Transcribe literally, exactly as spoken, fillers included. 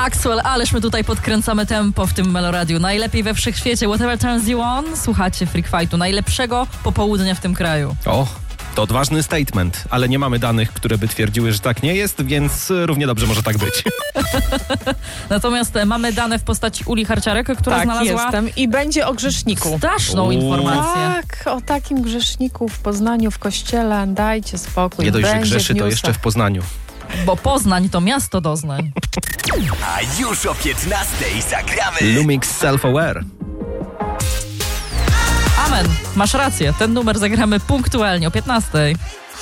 Maxwell, ależ my tutaj podkręcamy tempo w tym Meloradiu. Najlepiej we wszechświecie. Whatever turns you on. Słuchacie Freak Fightu, najlepszego popołudnia w tym kraju. O, to odważny statement, ale nie mamy danych, które by twierdziły, że tak nie jest, więc równie dobrze może tak być. Natomiast mamy dane w postaci Uli Harciarek, która tak, znalazła jestem. I będzie o grzeszniku. straszną Uuu. informację. Tak, o takim grzeszniku w Poznaniu, w kościele. Dajcie spokój. Nie dość, że będzie grzeszy, w to newsach. jeszcze w Poznaniu. Bo Poznań to miasto doznań. A już o piętnastej zagramy Lumix Self-Aware. Amen, masz rację. Ten numer zagramy punktualnie o piętnastej.